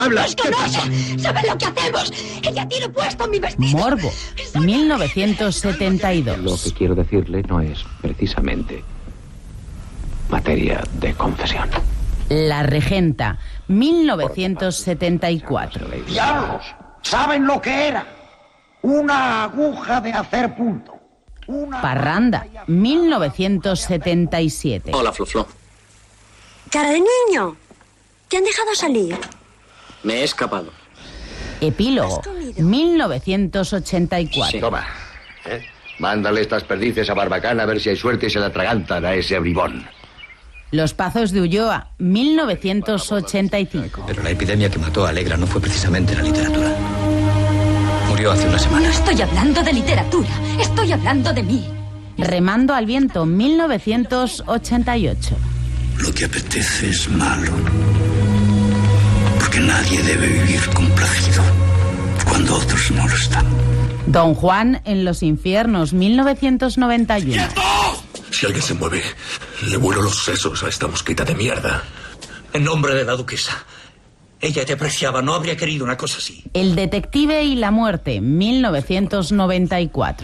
Habla. ¡Nos conoce! ¡Sabe lo que hacemos! ¡Ella tiene puesto mi vestido! Morbo, 1972. Lo que quiero decirle no es precisamente materia de confesión. La Regenta, 1974. ¡Diablos! ¿Saben lo que era? Una aguja de hacer punto. Parranda, 1977. Hola, Flo. ¡Cara de niño! ¿Te han dejado salir? Me he escapado. Epílogo, 1984. Sí. Toma. Mándale estas perdices a Barbacana a ver si hay suerte y se la atragantan a ese bribón. Los Pazos de Ulloa, 1985. Pero la epidemia que mató a Alegra no fue precisamente la literatura. Murió hace una semana. No estoy hablando de literatura, estoy hablando de mí. Remando al viento, 1988. Lo que apetece es malo. Porque nadie debe vivir complacido cuando otros no lo están. Don Juan en los infiernos, 1991. Si alguien se mueve, le vuelo los sesos a esta mosquita de mierda. En nombre de la duquesa. Ella te apreciaba, no habría querido una cosa así. El detective y la muerte, 1994.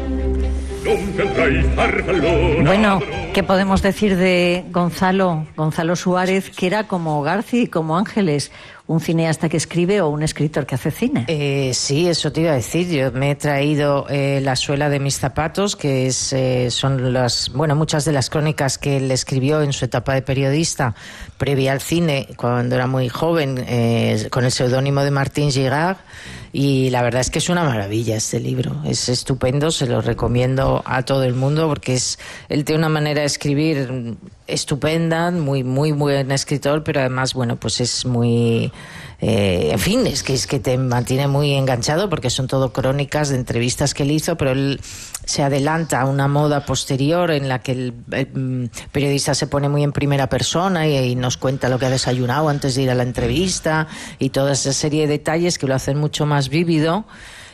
Bueno, ¿qué podemos decir de Gonzalo Suárez, que era como Garci y como Ángeles, un cineasta que escribe o un escritor que hace cine? Sí, eso te iba a decir. Yo me he traído La suela de mis zapatos, que son muchas de las crónicas que él escribió en su etapa de periodista, previa al cine, cuando era muy joven, con el seudónimo de Martín Girard. Y la verdad es que es una maravilla este libro, es estupendo, se lo recomiendo a todo el mundo porque él tiene una manera de escribir estupenda, muy muy buen escritor, pero además pues es muy en fin, es que te mantiene muy enganchado porque son todo crónicas de entrevistas que él hizo, pero él se adelanta a una moda posterior en la que el periodista se pone muy en primera persona y nos cuenta lo que ha desayunado antes de ir a la entrevista y toda esa serie de detalles que lo hacen mucho más vívido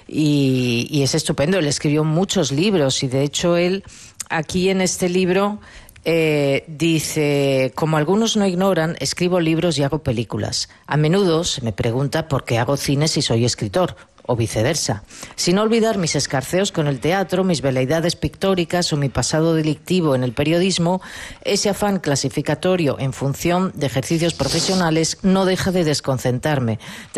y es estupendo. Él escribió muchos libros y de hecho él aquí en este libro dice: como algunos no ignoran, escribo libros y hago películas. A menudo se me pregunta por qué hago cine si soy escritor, o viceversa. Sin olvidar mis escarceos con el teatro, mis veleidades pictóricas o mi pasado delictivo en el periodismo, ese afán clasificatorio en función de ejercicios profesionales no deja de desconcertarme.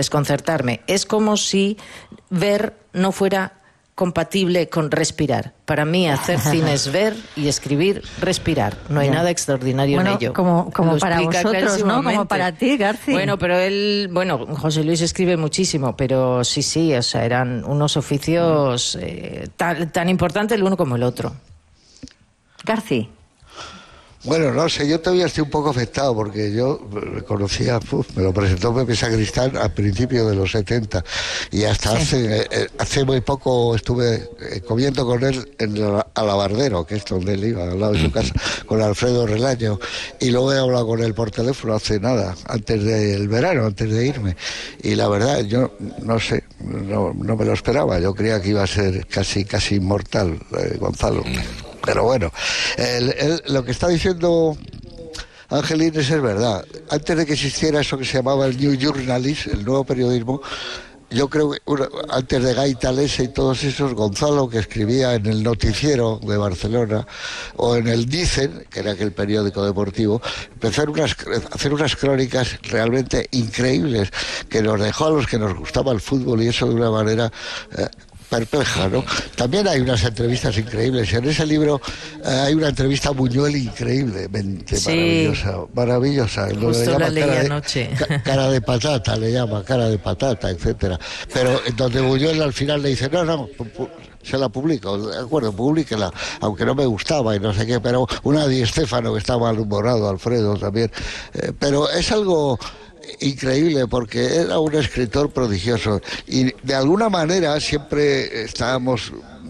Es como si ver no fuera compatible con respirar. Para mí hacer cine es ver y escribir respirar. No hay nada extraordinario en ello. Como para vosotros, ¿no? Como para ti, Garci. Pero José Luis escribe muchísimo, pero sí, o sea, eran unos oficios tan importantes el uno como el otro. Garci. Bueno, no sé, yo todavía estoy un poco afectado porque yo conocía, me lo presentó Pepe Sacristán a principios de los 70 y hasta hace muy poco estuve comiendo con él en el Alabardero, que es donde él iba, al lado de su casa, con Alfredo Relaño, y luego he hablado con él por teléfono hace nada, antes del verano, antes de irme, y la verdad, yo no sé, no me lo esperaba, yo creía que iba a ser casi inmortal, Gonzalo. Pero bueno, lo que está diciendo Angelines es verdad. Antes de que existiera eso que se llamaba el New Journalist, el nuevo periodismo, yo creo que antes de Gay Talese y todos esos, Gonzalo, que escribía en el Noticiero de Barcelona, o en el Dicen, que era aquel periódico deportivo, empezó a hacer unas crónicas realmente increíbles, que nos dejó a los que nos gustaba el fútbol y eso de una manera perpleja, ¿no? También hay unas entrevistas increíbles. En ese libro hay una entrevista a Buñuel increíblemente maravillosa. Justo la leí anoche. Cara de patata, le llama, cara de patata, etcétera. Pero donde Buñuel al final le dice, no, se la publico, de acuerdo, publíquela, aunque no me gustaba y no sé qué, pero una Di Stéfano que estaba malhumorado, Alfredo también. Pero es algo increíble porque era un escritor prodigioso y de alguna manera siempre estábamos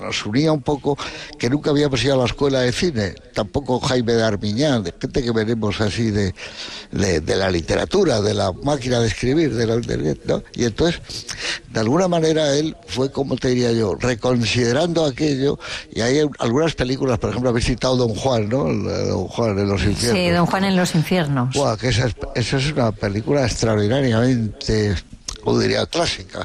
nos unía un poco que nunca habíamos ido a la escuela de cine, tampoco Jaime de Armiñán, de gente que venimos así de la literatura, de la máquina de escribir, de la internet, ¿no? Y entonces, de alguna manera, él fue, como te diría yo, reconsiderando aquello, y hay algunas películas, por ejemplo, habéis citado Don Juan, ¿no? Don Juan en los infiernos. Sí, Don Juan en los infiernos. Buah, que esa es una película extraordinariamente, como diría, clásica,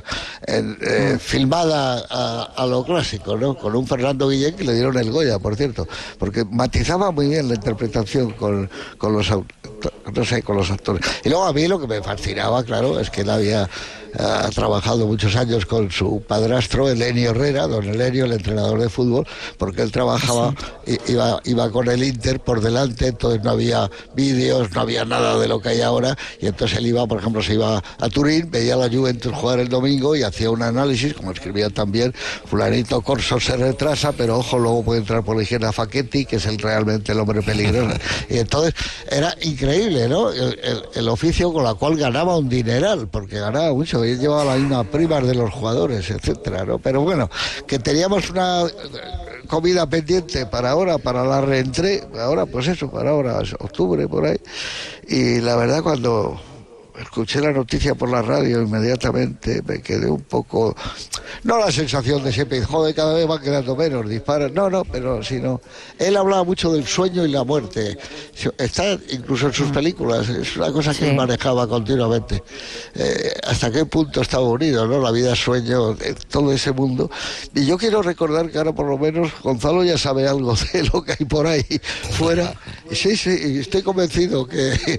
filmada a lo clásico, ¿no? Con un Fernando Guillén que le dieron el Goya, por cierto, porque matizaba muy bien la interpretación con los actores. Y luego a mí lo que me fascinaba, claro, es que él había trabajado muchos años con su padrastro Elenio Herrera, don Elenio, el entrenador de fútbol, porque él trabajaba, iba con el Inter por delante, entonces no había vídeos, no había nada de lo que hay ahora, y entonces él iba, por ejemplo, se iba a Turín, veía a la Juventus jugar el domingo y hacía un análisis, como escribía también, fulanito Corso se retrasa, pero ojo, luego puede entrar por la izquierda Facchetti, que es realmente el hombre peligroso. Y entonces era increíble, ¿no? El oficio con la cual ganaba un dineral, porque ganaba mucho, y llevaba la misma prima de los jugadores, etcétera, ¿no? Pero bueno, que teníamos una comida pendiente para ahora, para la reentré, ahora pues eso, para ahora, octubre, por ahí, y la verdad cuando escuché la noticia por la radio inmediatamente me quedé un poco, no la sensación de siempre, joder, cada vez van quedando menos, disparan, no, pero sino, él hablaba mucho del sueño y la muerte, está incluso en sus películas, es una cosa que él manejaba continuamente, hasta qué punto estaba unido, ¿no? La vida sueño, todo ese mundo, y yo quiero recordar que ahora por lo menos Gonzalo ya sabe algo de lo que hay por ahí fuera, sí, y estoy convencido que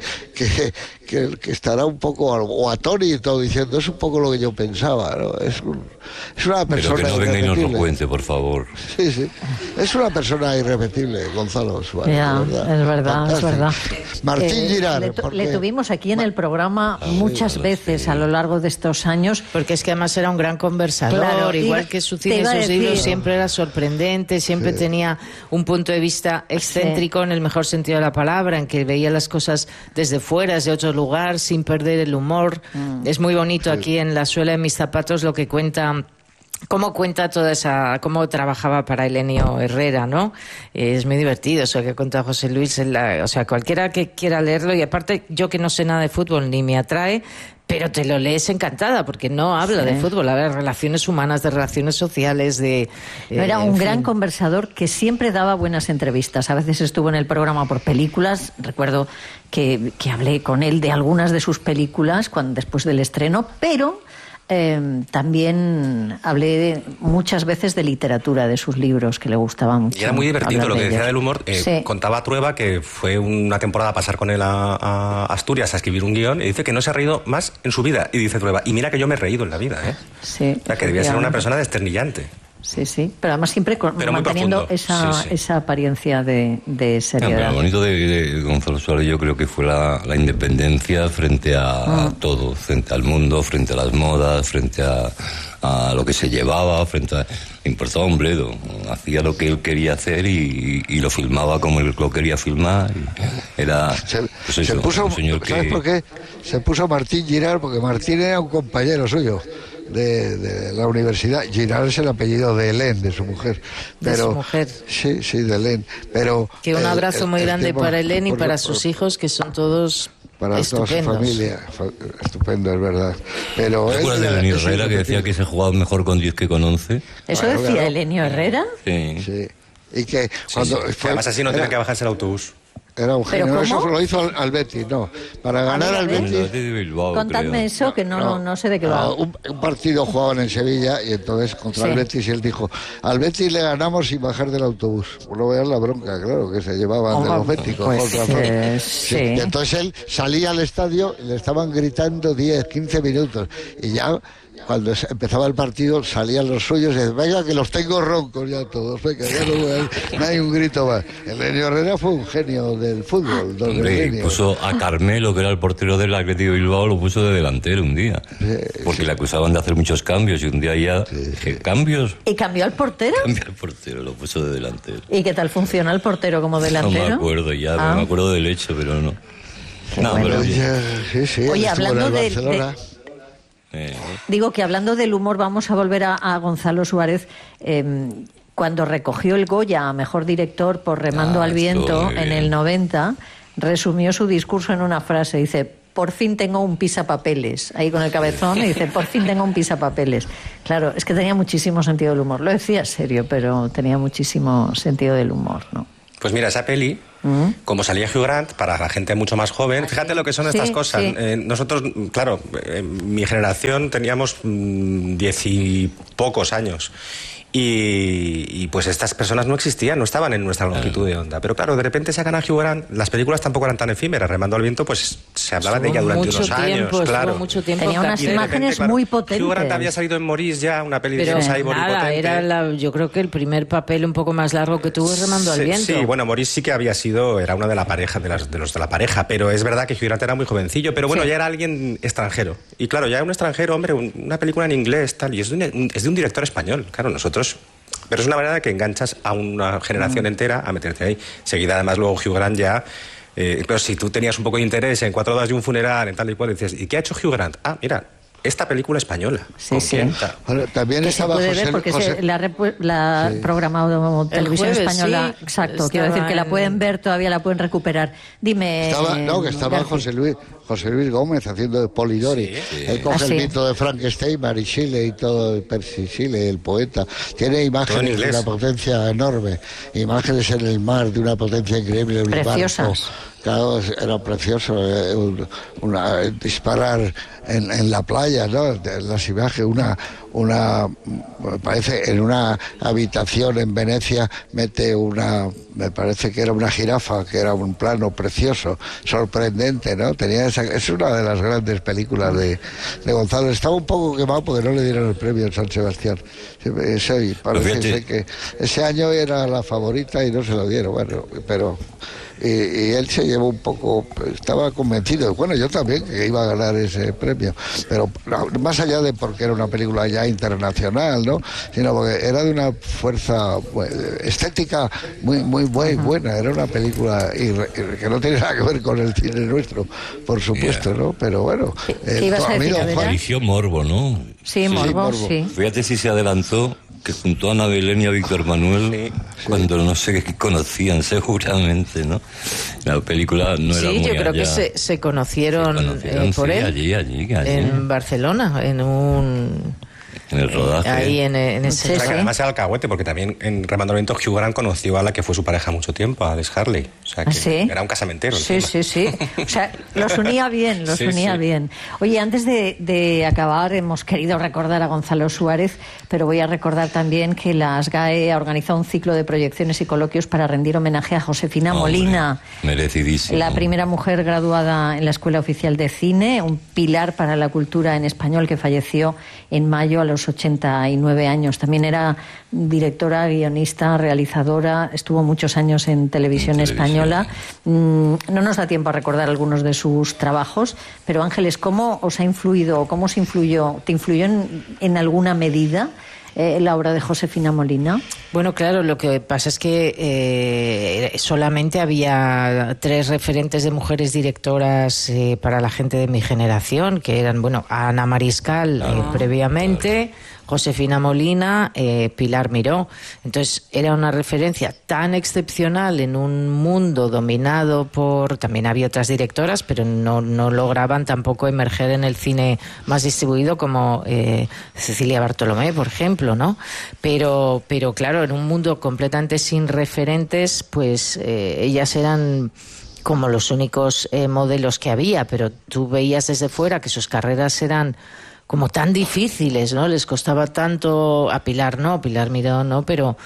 estará un poco o atónito diciendo, es un poco lo que yo pensaba, ¿no? Es una persona. Pero que no venga y nos lo cuente, por favor. Sí. Es una persona irrepetible, Gonzalo Suárez. Ya, es verdad. Martín Girard. Le tuvimos aquí en el programa muchas veces a lo largo de estos años. Porque es que además era un gran conversador, claro, igual que su cine y sus libros, siempre era sorprendente, siempre tenía un punto de vista excéntrico en el mejor sentido de la palabra, en que veía las cosas desde fuera, desde otro lugar, sin perder el humor. Es muy bonito aquí en La suela de mis zapatos lo que cuenta, cómo cuenta toda esa, cómo trabajaba para Elenio Herrera, ¿no? Es muy divertido eso que cuenta José Luis, o sea, cualquiera que quiera leerlo, y aparte yo que no sé nada de fútbol ni me atrae, pero te lo lees encantada, porque no habla de fútbol, habla de relaciones humanas, de relaciones sociales, de... Era un gran conversador que siempre daba buenas entrevistas. A veces estuvo en el programa por películas. Recuerdo que hablé con él de algunas de sus películas después del estreno, pero también hablé muchas veces de literatura, de sus libros, que le gustaban mucho. Y era muy divertido lo que decía del humor. Sí. Contaba Trueba que fue una temporada a pasar con él a Asturias a escribir un guión, y dice que no se ha reído más en su vida. Y dice Trueba, y mira que yo me he reído en la vida, ¿eh? Sí. O sea, que debía ser una persona desternillante. Sí, pero además siempre manteniendo esa apariencia de seriedad. Pero lo bonito de Gonzalo Suárez yo creo que fue la independencia frente a todo, frente al mundo, frente a las modas, frente a lo que se llevaba, frente a... importaba un bledo, hacía lo que él quería hacer y lo filmaba como él lo quería filmar. Era se puso, un señor que... ¿Sabes por qué? Se puso Martín Girard, porque Martín era un compañero suyo de la universidad. Girard es el apellido de Hélène, de su mujer. Pero, de su mujer. Sí, de Hélène. Pero que un abrazo muy grande para Hélène y para sus hijos, que son todos para toda su familia. Estupendo, es verdad. Pero ¿te acuerdas de Elenio Herrera, que decía que se jugaba mejor con 10 que con 11? ¿Eso decía Elenio Herrera? Sí. Y que cuando además así no tiene que bajarse el autobús. Era un genio. Eso lo hizo al Betis, no. Para ganar al Betis... Contadme eso, que no sé de qué va. Un partido jugaban en Sevilla y entonces contra el Betis, y él dijo, al Betis le ganamos sin bajar del autobús. Pues no vean la bronca, claro, que se llevaban de los béticos. Y entonces él salía al estadio y le estaban gritando 10, 15 minutos. Y ya... cuando empezaba el partido salían los suyos y decían, venga que los tengo roncos ya todos, venga, ya no hay un grito más. Elenio Herrera fue un genio del fútbol. Hombre, puso a Carmelo, que era el portero del Atlético de Bilbao, lo puso de delantero un día, porque le acusaban de hacer muchos cambios y un día ya dije, ¿cambios? ¿Y cambió al portero? Cambió al portero, lo puso de delantero. ¿Y qué tal funciona el portero como delantero? No me acuerdo ya, me acuerdo del hecho, pero no. Pero oye, hablando digo que hablando del humor, vamos a volver a Gonzalo Suárez. cuando recogió el Goya a Mejor Director por Remando al Viento en el 90, resumió su discurso en una frase. Dice: por fin tengo un pisapapeles. Ahí con el cabezón, y dice: por fin tengo un pisapapeles. Claro, es que tenía muchísimo sentido del humor. Lo decía serio, pero tenía muchísimo sentido del humor, ¿no? Pues mira, esa peli, como salía Hugh Grant, para la gente mucho más joven, fíjate lo que son estas cosas. Sí. Nosotros, claro, mi generación teníamos 10 y pocos años. Y pues estas personas no existían, no estaban en nuestra longitud de onda. Pero claro, de repente sacan a Hugh Grant. Las películas tampoco eran tan efímeras. Remando al Viento, pues se hablaba de ella durante unos años. Claro. Mucho tiempo. Tenía unas imágenes muy potentes. Hugh Grant había salido en Maurice ya, una peli de cyborg nada, potente. era yo creo que el primer papel un poco más largo que tuvo es Remando al Viento. Sí, bueno, Maurice sí que había sido, era una de la pareja, de los de la pareja, pero es verdad que Hugh Grant era muy jovencillo, pero bueno, ya era alguien extranjero. Y claro, ya un extranjero, hombre, una película en inglés, tal, y es de un director español. Claro, nosotros... Pero es una manera que enganchas a una generación entera a meterte ahí. Seguida, además, luego Hugh Grant ya... pero si tú tenías un poco de interés en 4 horas de un funeral, en tal y cual, dices, ¿y qué ha hecho Hugh Grant? Ah, mira, esta película española. Sí, sí. Bueno, también que estaba se puede ver porque la ha programado Televisión jueves, Española. sí. Exacto, quiero decir que la pueden ver, todavía la pueden recuperar. Dime... que estaba José Luis Gómez haciendo de Polidori. Él coge el mito de Frankenstein, Mary Shelley y todo, Percy Shelley, el poeta. Tiene imágenes de una potencia enorme, imágenes en el mar de una potencia increíble. Preciosas. Claro, era precioso disparar en la playa, ¿no? Las imágenes, me parece, en una habitación en Venecia mete me parece que era una jirafa, que era un plano precioso, sorprendente, ¿no? Es una de las grandes películas de Gonzalo. Estaba un poco quemado porque no le dieron el premio en San Sebastián. Parece que ese año era la favorita y no se lo dieron, bueno, pero... Y él se llevó un poco, estaba convencido, bueno, yo también, que iba a ganar ese premio, pero más allá de porque era una película ya internacional, ¿no? Sino porque era de una fuerza estética muy buena, era una película que no tiene nada que ver con el cine nuestro, por supuesto, ¿no? Pero bueno, Eligió Morbo, ¿no? Sí, Morbo, sí. Fíjate si se adelantó, que junto a Ana Belén y a Víctor Manuel, cuando no sé qué conocían seguramente, ¿no? La película no era muy yo creo allá. que se conocieron por él. Allí. En Barcelona, en el rodaje. Ahí en ese... O sea, que además era alcahuete, porque también en Remando al Viento Hugh Grant conoció a la que fue su pareja mucho tiempo, a Des Harley. O sea, que era un casamentero. Sí. O sea, los unía bien, bien. Oye, antes de acabar, hemos querido recordar a Gonzalo Suárez, pero voy a recordar también que la SGAE ha organizado un ciclo de proyecciones y coloquios para rendir homenaje a Josefina Molina. Merecidísimo. La primera mujer graduada en la Escuela Oficial de Cine, un pilar para la cultura en español que falleció en mayo a los 89 años. También era directora, guionista, realizadora, estuvo muchos años en televisión española. No nos da tiempo a recordar algunos de sus trabajos, pero Ángeles, ¿cómo os ha influido, cómo os influyó, te influyó en alguna medida la obra de Josefina Molina? Bueno, claro, lo que pasa es que solamente había 3 referentes de mujeres directoras para la gente de mi generación, que eran, Ana Mariscal previamente, Josefina Molina, Pilar Miró. Entonces era una referencia tan excepcional en un mundo dominado por... También había otras directoras, pero no lograban tampoco emerger en el cine más distribuido como Cecilia Bartolomé, por ejemplo, ¿no? Pero claro, en un mundo completamente sin referentes, pues ellas eran como los únicos modelos que había, pero tú veías desde fuera que sus carreras eran como tan difíciles, ¿no? Les costaba tanto, a Pilar Miró no, pero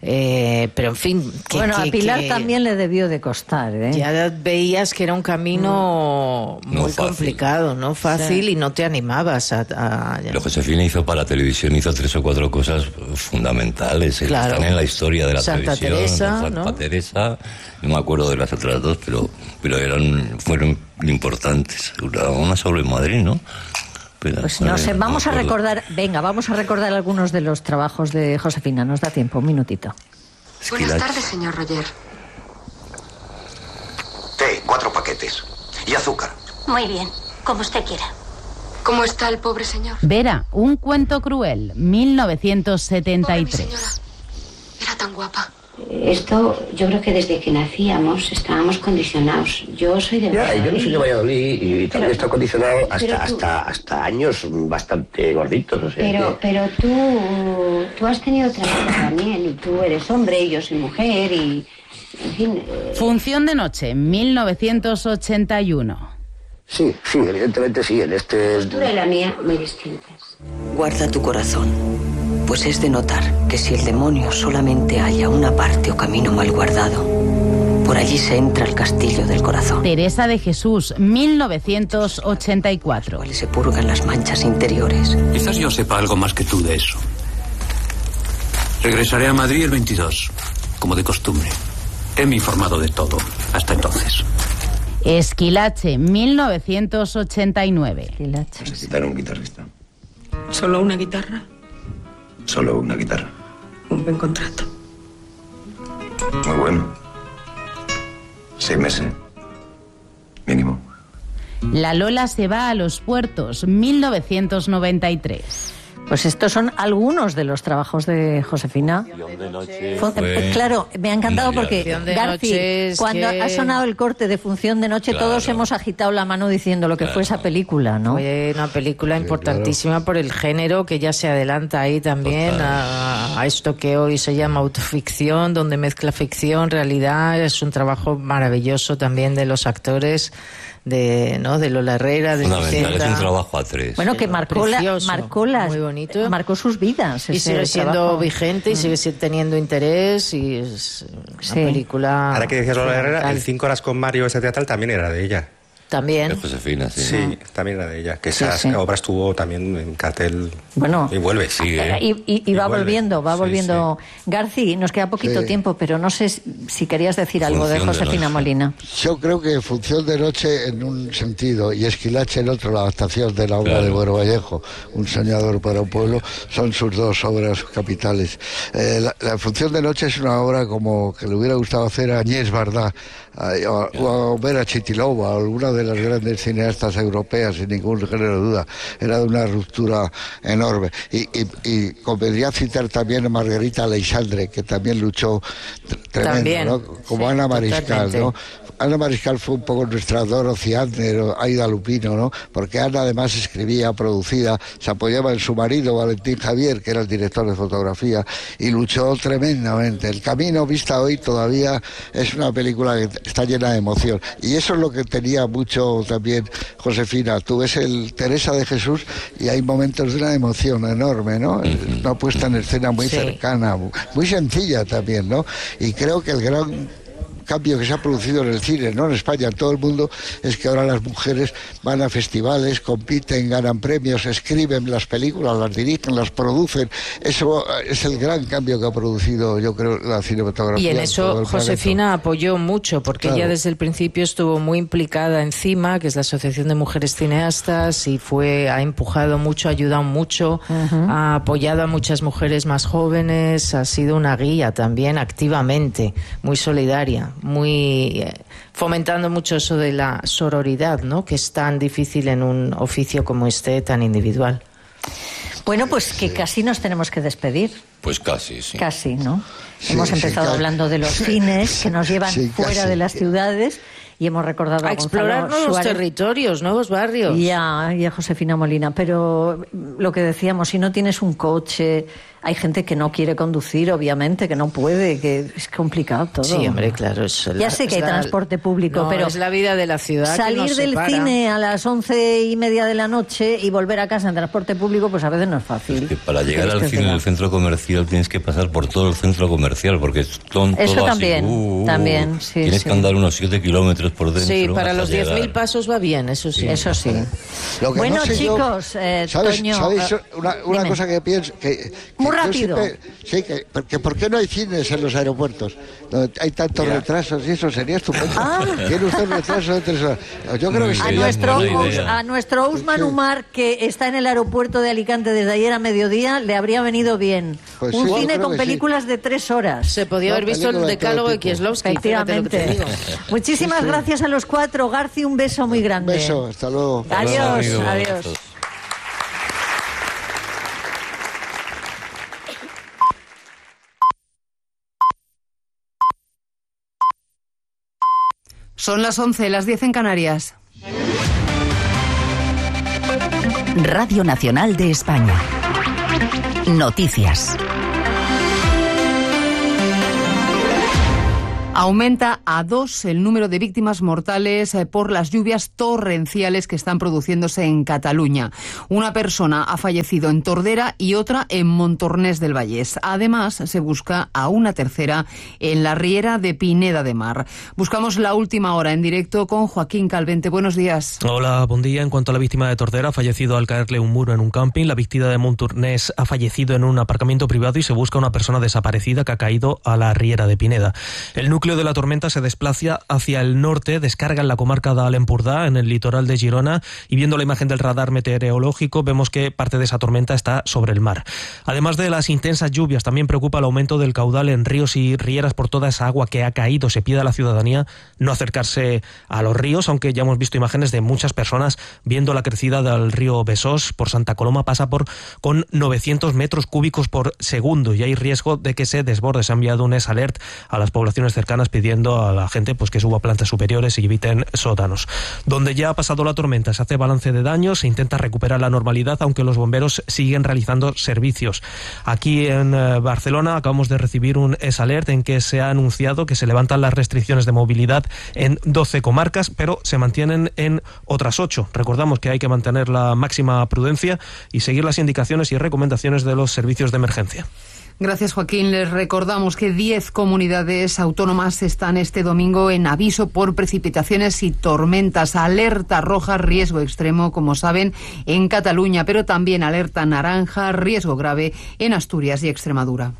en fin... a Pilar también le debió de costar, ¿eh? Ya veías que era un camino muy complicado, no fácil, y no te animabas a Lo que Josefina hizo para la televisión, hizo 3 o 4 cosas fundamentales, que están en la historia de la Santa televisión. Teresa, Teresa, no me acuerdo de las otras 2, pero fueron importantes. Una solo en Madrid, ¿no? Pues no sé, vamos a recordar algunos de los trabajos de Josefina. Nos da tiempo, un minutito. Buenas tardes, señor Roger. Té, 4 paquetes. Y azúcar. Muy bien, como usted quiera. ¿Cómo está el pobre señor? Vera, un cuento cruel, 1973. Pobre mi señora. Era tan guapa? Esto, yo creo que desde que nacíamos estábamos condicionados. Yo soy de Valladolid. Yo no soy de Valladolid y también está condicionado tú- hasta años bastante gorditos. O sea, Pero tú has tenido trabajo también, y tú eres hombre y yo soy mujer y... En fin... Función de noche, 1981. Sí, evidentemente sí. En este... La postura y la mía muy distintas. Guarda tu corazón, pues es de notar que si el demonio solamente halla una parte o camino mal guardado, por allí se entra al castillo del corazón. Teresa de Jesús, 1984. Se purgan las manchas interiores. Quizás yo sepa algo más que tú de eso. Regresaré a Madrid el 22, como de costumbre. Heme informado de todo, hasta entonces. Esquilache, 1989. Necesitar un guitarrista. ¿Solo una guitarra? Solo una guitarra. Un buen contrato. Muy bueno. 6 meses. Mínimo. La Lola se va a los puertos, 1993. Pues estos son algunos de los trabajos de Josefina. Claro, me ha encantado porque, Garci, cuando ha sonado el corte de Función de Noche, todos hemos agitado la mano diciendo lo que fue esa película, ¿no? Fue una película importantísima por el género, que ya se adelanta ahí también a esto que hoy se llama autoficción, donde mezcla ficción, realidad. Es un trabajo maravilloso también de los actores, de Lola Herrera, de fundamental, Vicenta. es un trabajo a tres. Bueno, que marcó muy bonito, marcó sus vidas. Y ese sigue siendo trabajo. vigente y sigue teniendo interés, y es una película. Ahora que decías Lola Herrera, fundamental. el 5 horas con Mario, ese teatral, también era de ella. También. De Josefina, sí. Sí, también era de ella. Que Sí, esa obra estuvo también en cartel. Bueno, y vuelve. Sigue. Y va vuelve. volviendo. Garci, nos queda poquito tiempo, pero no sé si querías decir algo de Función de Josefina noche. Molina. Yo creo que Función de Noche en un sentido y Esquilache en otro, la adaptación de la obra de Buero Vallejo, Un soñador para un pueblo, son sus dos obras capitales. La Función de Noche es una obra como que le hubiera gustado hacer a Agnès Varda o a Vera Chitilova, o alguna de las grandes cineastas europeas, sin ningún género de duda. Era de una ruptura enorme. Y convendría citar también a Margarita Aleixandre, que también luchó tremendo, También, ¿no? Como Ana Mariscal, totalmente. ¿no? Ana Mariscal fue un poco nuestra Dorothy Adler o Aida Lupino, ¿no? Porque Ana además escribía, producía, se apoyaba en su marido Valentín Javier, que era el director de fotografía, y luchó tremendamente. El Camino, vista hoy, todavía es una película que está llena de emoción. Y eso es lo que tenía mucho también Josefina. Tú ves el Teresa de Jesús y hay momentos de una emoción enorme, ¿no? Una puesta en escena muy cercana, muy sencilla también, ¿no? Y creo que el gran cambio que se ha producido en el cine, no en España, en todo el mundo, es que ahora las mujeres van a festivales, compiten, ganan premios, escriben las películas, las dirigen, las producen. Eso es el gran cambio que ha producido, yo creo, la cinematografía. Y en todo eso el Josefina apoyó mucho, porque Claro. ella desde el principio estuvo muy implicada en CIMA, que es la Asociación de Mujeres Cineastas, y ha empujado mucho, ha ayudado mucho, ha apoyado a muchas mujeres más jóvenes, ha sido una guía también activamente, muy solidaria, muy fomentando mucho eso de la sororidad, ¿no? Que es tan difícil en un oficio como este, tan individual. Bueno, pues que casi nos tenemos que despedir. Pues casi, sí. Casi, ¿no? Sí, Hemos sí, empezado casi. hablando de los cines que nos llevan Sí, fuera casi. de las ciudades y hemos recordado A explorar Gonzalo nuevos Suárez territorios, nuevos barrios. y a Josefina Molina. Pero lo que decíamos, si no tienes un coche, hay gente que no quiere conducir, obviamente, que no puede, que es complicado todo. Sí, hombre, claro. Ya sé que hay transporte público, no, pero es la vida de la ciudad que salir nos del separa. cine a las 11:30 de la noche y volver a casa en transporte público, pues a veces no es fácil. Que para llegar al Pero es cine en verdad. el centro comercial tienes que pasar por todo el centro comercial, porque son Eso todo también, así. también, sí, Tienes sí. que andar unos 7 kilómetros por dentro. Sí, para hasta los llegar. 10.000 pasos va bien, eso sí. Eso sí. Lo que Bueno, no sé yo- chicos, ¿sabes, Toño, ¿sabéis una dime. cosa que pienso? Que Muy yo rápido. Sí, que ¿por qué no hay cines en los aeropuertos? Donde hay tantos retrasos y eso sería estupendo. Tiene usted un retraso de 3 horas. Yo creo que A sería nuestro, buena idea. a nuestro Usman Umar, que está en el aeropuerto de Alicante desde ayer a mediodía, le habría venido bien. Pues un sí, yo cine creo con que sí. películas de 3 horas. Se podía haber visto el decálogo de Kieslowski, fíjate lo que te digo. Muchísimas Sí, sí. gracias a los cuatro. Garci, un beso muy grande. Un beso, hasta luego. Adiós, adiós. Son las 11, las 10 en Canarias. Radio Nacional de España. Noticias. Aumenta a 2 el número de víctimas mortales por las lluvias torrenciales que están produciéndose en Cataluña. Una persona ha fallecido en Tordera y otra en Montornès del Vallès. Además, se busca a una tercera en la riera de Pineda de Mar. Buscamos la última hora en directo con Joaquín Calvente. Buenos días. Hola, buen día. En cuanto a la víctima de Tordera, ha fallecido al caerle un muro en un camping. La víctima de Montornès ha fallecido en un aparcamiento privado y se busca una persona desaparecida que ha caído a la riera de Pineda. El núcleo de la tormenta se desplaza hacia el norte, descarga en la comarca de Alempurdá, en el litoral de Girona, y viendo la imagen del radar meteorológico vemos que parte de esa tormenta está sobre el mar. Además de las intensas lluvias, también preocupa el aumento del caudal en ríos y rieras por toda esa agua que ha caído. Se pide a la ciudadanía no acercarse a los ríos, aunque ya hemos visto imágenes de muchas personas viendo la crecida del río Besós. Por Santa Coloma pasa con 900 metros cúbicos por segundo y hay riesgo de que se desborde. Se ha enviado un alert a las poblaciones cercanas pidiendo a la gente que suba a plantas superiores y eviten sótanos. Donde ya ha pasado la tormenta se hace balance de daños, se intenta recuperar la normalidad, aunque los bomberos siguen realizando servicios. Aquí en Barcelona acabamos de recibir un alert en que se ha anunciado que se levantan las restricciones de movilidad en 12 comarcas, pero se mantienen en otras 8. Recordamos que hay que mantener la máxima prudencia y seguir las indicaciones y recomendaciones de los servicios de emergencia. Gracias, Joaquín. Les recordamos que 10 comunidades autónomas están este domingo en aviso por precipitaciones y tormentas. Alerta roja, riesgo extremo, como saben, en Cataluña, pero también alerta naranja, riesgo grave en Asturias y Extremadura.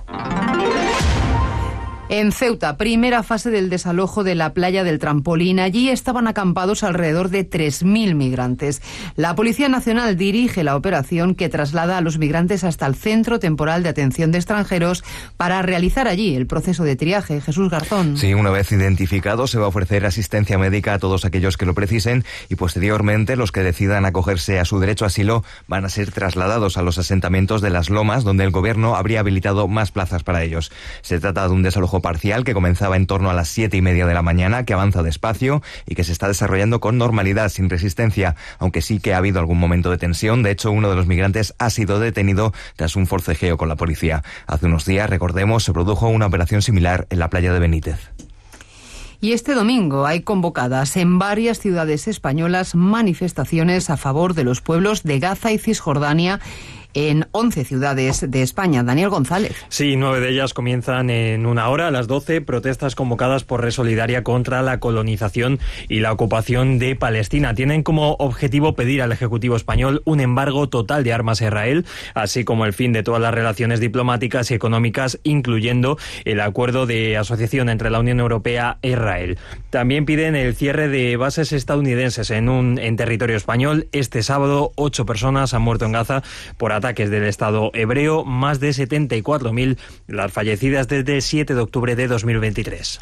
En Ceuta, primera fase del desalojo de la playa del Trampolín. Allí estaban acampados alrededor de 3.000 migrantes. La Policía Nacional dirige la operación que traslada a los migrantes hasta el Centro Temporal de Atención de Extranjeros para realizar allí el proceso de triaje. Jesús Garzón. Sí, una vez identificados se va a ofrecer asistencia médica a todos aquellos que lo precisen y posteriormente los que decidan acogerse a su derecho a asilo van a ser trasladados a los asentamientos de Las Lomas, donde el gobierno habría habilitado más plazas para ellos. Se trata de un desalojo parcial que comenzaba en torno a las 7:30 de la mañana, que avanza despacio y que se está desarrollando con normalidad, sin resistencia, aunque sí que ha habido algún momento de tensión. De hecho, uno de los migrantes ha sido detenido tras un forcejeo con la policía. Hace unos días, recordemos, se produjo una operación similar en la playa de Benítez. Y este domingo hay convocadas en varias ciudades españolas manifestaciones a favor de los pueblos de Gaza y Cisjordania en 11 ciudades de España. Daniel González. Sí, 9 de ellas comienzan en una hora, a las 12, protestas convocadas por Red Solidaria contra la colonización y la ocupación de Palestina. Tienen como objetivo pedir al Ejecutivo español un embargo total de armas a Israel, así como el fin de todas las relaciones diplomáticas y económicas, incluyendo el acuerdo de asociación entre la Unión Europea e Israel. También piden el cierre de bases estadounidenses en territorio español. Este sábado, 8 personas han muerto en Gaza por ataques del Estado hebreo, más de 74.000 las fallecidas desde el 7 de octubre de 2023.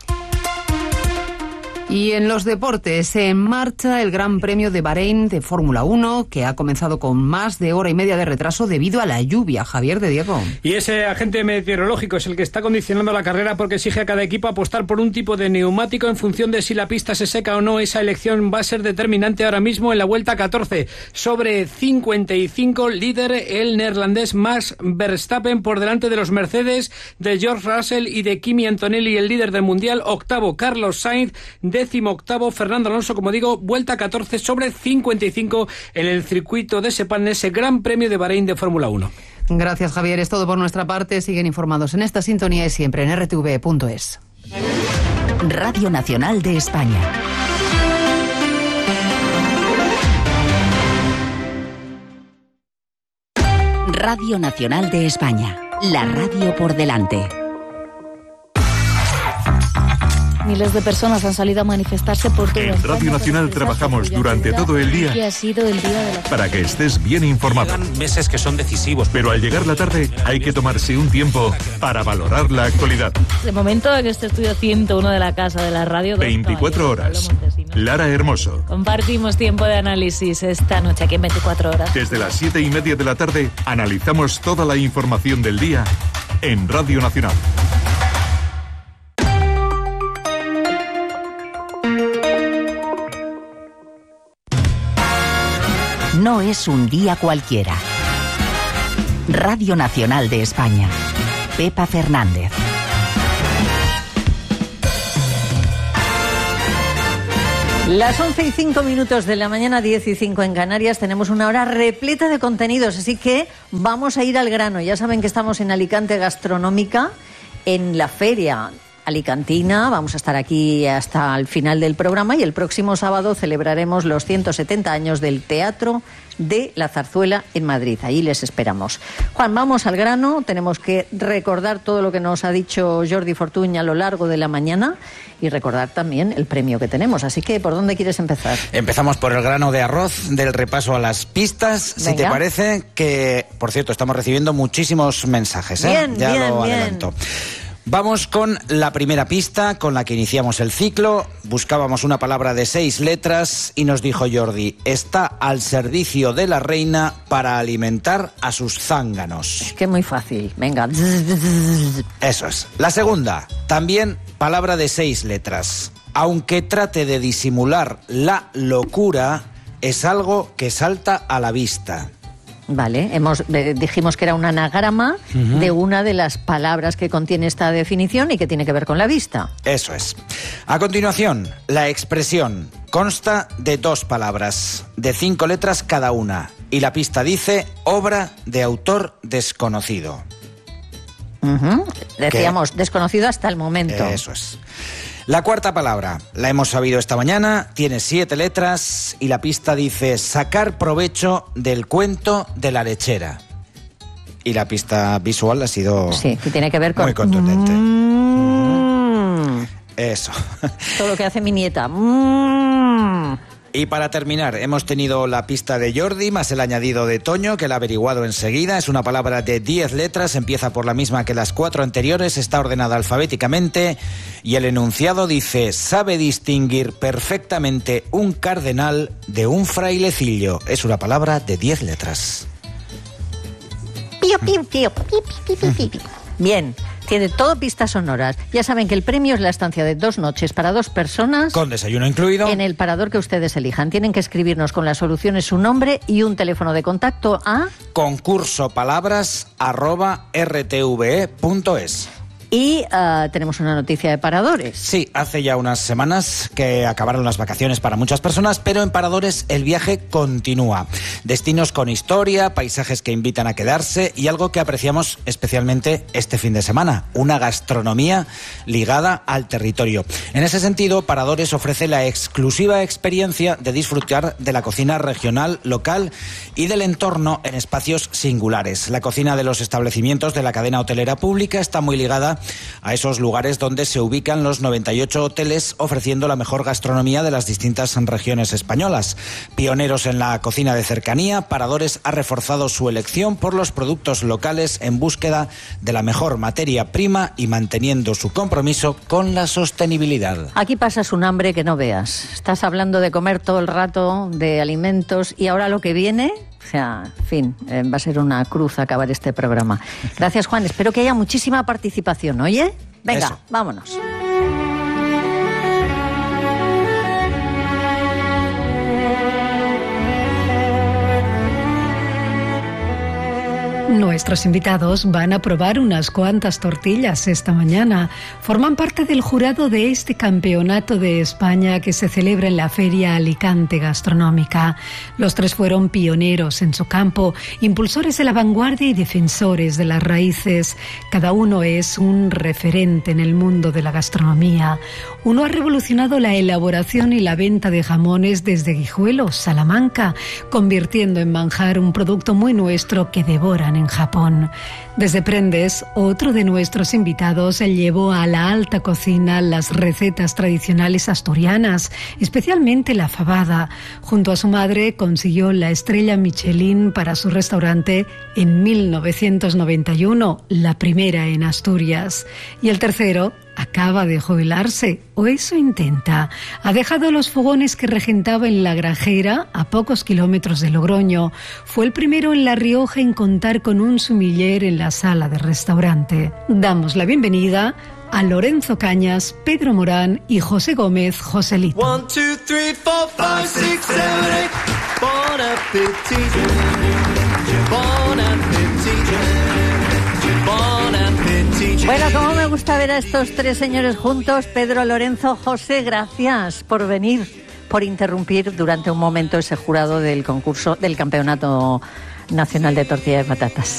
Y en los deportes, en marcha el Gran Premio de Bahrein de Fórmula 1, que ha comenzado con más de hora y media de retraso debido a la lluvia. Javier de Diego. Y ese agente meteorológico es el que está condicionando la carrera, porque exige a cada equipo apostar por un tipo de neumático en función de si la pista se seca o no. Esa elección va a ser determinante ahora mismo en la vuelta 14. Sobre 55, líder el neerlandés Max Verstappen por delante de los Mercedes, de George Russell y de Kimi Antonelli, el líder del Mundial. Octavo, Carlos Sainz. 18º, Fernando Alonso, como digo, vuelta 14 sobre 55 en el circuito de Sepang, ese Gran Premio de Bahrein de Fórmula 1. Gracias, Javier. Es todo por nuestra parte. Siguen informados en esta sintonía y siempre en rtv.es. Radio Nacional de España. Radio Nacional de España. La radio por delante. Miles de personas han salido a manifestarse por todo. En Radio Nacional trabajamos durante todo el día que ha sido el día de la... para que estés bien informado. Llegan meses que son decisivos. Pero al llegar la tarde hay que tomarse un tiempo para valorar la actualidad. De momento en este estudio 101 de la Casa de la Radio. 24 horas. Lara Hermoso. Compartimos tiempo de análisis esta noche aquí en 24 horas. Desde las 7:30 de la tarde analizamos toda la información del día en Radio Nacional. no es un día cualquiera. Radio Nacional de España. Pepa Fernández. Las 11:05 de la mañana, 10:05 en Canarias. Tenemos una hora repleta de contenidos, así que vamos a ir al grano. Ya saben que estamos en Alicante Gastronómica, en la feria alicantina. Vamos a estar aquí hasta el final del programa y el próximo sábado celebraremos los 170 años del Teatro de la Zarzuela en Madrid. Ahí les esperamos. Juan, vamos al grano. Tenemos que recordar todo lo que nos ha dicho Jordi Fortuny a lo largo de la mañana y recordar también el premio que tenemos. Así que, ¿por dónde quieres empezar? Empezamos por el grano de arroz del repaso a las pistas. Venga. Si te parece, que, por cierto, estamos recibiendo muchísimos mensajes. Bien, ya bien, lo bien. adelanto. Vamos con la primera pista con la que iniciamos el ciclo. Buscábamos una palabra de 6 letras y nos dijo Jordi: está al servicio de la reina para alimentar a sus zánganos. Es que muy fácil. Venga. Eso es. La segunda, también palabra de 6 letras. Aunque trate de disimular la locura, es algo que salta a la vista. Vale, dijimos que era un anagrama de una de las palabras que contiene esta definición y que tiene que ver con la vista. Eso es. A continuación, la expresión consta de 2 palabras, de 5 letras cada una, y la pista dice obra de autor desconocido. Decíamos, desconocido hasta el momento. Eso es. La cuarta palabra, la hemos sabido esta mañana, tiene 7 letras y la pista dice sacar provecho del cuento de la lechera. Y la pista visual ha sido sí, que tiene que ver con muy contundente. Eso. Todo lo que hace mi nieta. Y para terminar, hemos tenido la pista de Jordi más el añadido de Toño, que la ha averiguado enseguida. Es una palabra de 10 letras, empieza por la misma que las 4 anteriores, está ordenada alfabéticamente y el enunciado dice: sabe distinguir perfectamente un cardenal de un frailecillo. Es una palabra de 10 letras. Bien. Tiene todo pistas sonoras. Ya saben que el premio es la estancia de 2 noches para 2 personas. Con desayuno incluido. En el parador que ustedes elijan. Tienen que escribirnos con las soluciones su nombre y un teléfono de contacto a concursopalabras@rtve.es. Y tenemos una noticia de paradores. Sí, hace ya unas semanas que acabaron las vacaciones para muchas personas, pero en paradores el viaje continúa. Destinos con historia, paisajes que invitan a quedarse y algo que apreciamos especialmente este fin de semana, una gastronomía ligada al territorio. En ese sentido, Paradores ofrece la exclusiva experiencia de disfrutar de la cocina regional, local y del entorno en espacios singulares. La cocina de los establecimientos de la cadena hotelera pública está muy ligada a esos lugares donde se ubican los 98 hoteles ofreciendo la mejor gastronomía de las distintas regiones españolas. Pioneros en la cocina de cercanía, Paradores ha reforzado su elección por los productos locales en búsqueda de la mejor materia prima y manteniendo su compromiso con la sostenibilidad. Aquí pasas un hambre que no veas. Estás hablando de comer todo el rato, de alimentos, y ahora lo que viene... O sea, en fin, va a ser una cruz acabar este programa. Gracias, Juan. Espero que haya muchísima participación, ¿oye? Venga, eso. Vámonos. Nuestros invitados van a probar unas cuantas tortillas esta mañana. Forman parte del jurado de este campeonato de España que se celebra en la Feria Alicante Gastronómica. Los 3 fueron pioneros en su campo, impulsores de la vanguardia y defensores de las raíces. Cada uno es un referente en el mundo de la gastronomía. Uno ha revolucionado la elaboración y la venta de jamones desde Guijuelo, Salamanca, convirtiendo en manjar un producto muy nuestro que devoran en Japón. Desde Prendes, otro de nuestros invitados llevó a la alta cocina las recetas tradicionales asturianas, especialmente la fabada. Junto a su madre consiguió la estrella Michelin para su restaurante en 1991, la primera en Asturias. Y el tercero acaba de jubilarse, o eso intenta. Ha dejado los fogones que regentaba en La Grajera, a pocos kilómetros de Logroño. Fue el primero en La Rioja en contar con un sumiller en la sala de restaurante. Damos la bienvenida a Lorenzo Cañas, Pedro Morán y José Gómez Joselito. 1, 2, 3, 4, 5, 6, 7, 8. Bon appetit. Bon appetit. Bon appetit. Bueno, cómo me gusta ver a estos tres señores juntos. Pedro, Lorenzo, José, gracias por venir, por interrumpir durante un momento ese jurado del concurso del Campeonato Nacional de Tortilla de Patatas.